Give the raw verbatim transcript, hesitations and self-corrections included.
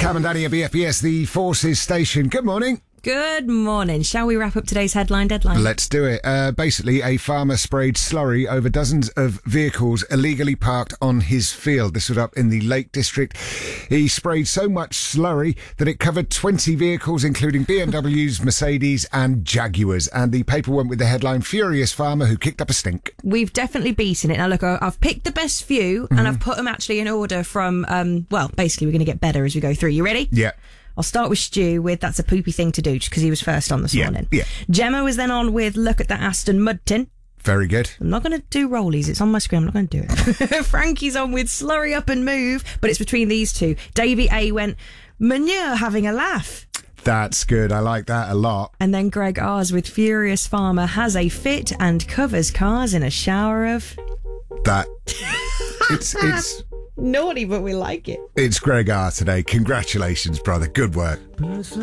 Sam and Danny at B F B S, the Forces Station. Good morning. Good morning. Shall we wrap up today's headline deadline? Let's do it. Uh, basically, a farmer sprayed slurry over dozens of vehicles illegally parked on his field. This was up in the Lake District. He sprayed so much slurry that it covered twenty vehicles, including B M Ws, Mercedes and Jaguars. And the paper went with the headline, Furious Farmer Who Kicked Up a Stink. We've definitely beaten it. Now, look, I've picked the best few mm-hmm. and I've put them actually in order from, um, well, basically we're going to get better as we go through. You ready? Yeah. I'll start with Stu with That's a Poopy Thing to Do, because he was first on this yeah, morning. Yeah. Gemma was then on with Look at that Aston Mud Tin. Very good. I'm not going to do rollies. It's on my screen. I'm not going to do it. Frankie's on with Slurry Up and Move, but it's between these two. Davey A went Manure Having a Laugh. That's good. I like that a lot. And then Greg R's with Furious Farmer Has a Fit and Covers Cars in a Shower of... That... it's... it's naughty, but we like it. It's Greg R today. Congratulations, brother. Good work.